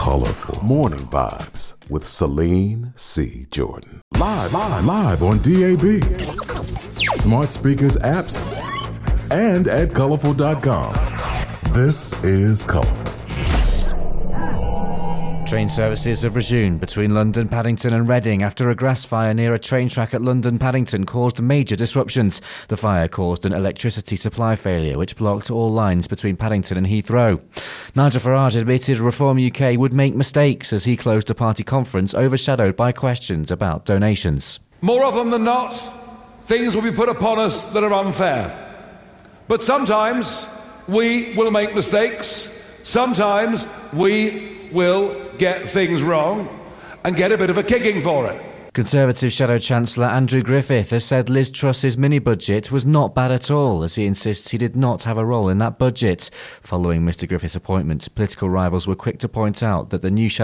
Colorful morning vibes with Celine C. Jordan. Live on DAB, smart speakers, apps, and at colorful.com. This is Colorful. Train services have resumed between London, Paddington and Reading after a grass fire near a train track at London Paddington caused major disruptions. The fire caused an electricity supply failure which blocked all lines between Paddington and Heathrow. Nigel Farage admitted Reform UK would make mistakes as he closed a party conference overshadowed by questions about donations. More often than not, things will be put upon us that are unfair. But sometimes we will make mistakes. Sometimes we will get things wrong and get a bit of a kicking for it. Conservative Shadow Chancellor Andrew Griffith has said Liz Truss's mini-budget was not bad at all, as he insists he did not have a role in that budget. Following Mr Griffith's appointment, political rivals were quick to point out that the new Shadow